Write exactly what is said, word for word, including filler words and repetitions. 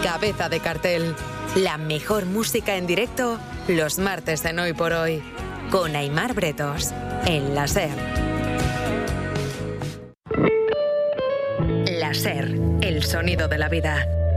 Cabeza de Cartel. La mejor música en directo los martes en Hoy por Hoy. Con Aimar Bretos. En la SER. La SER. El sonido de la vida.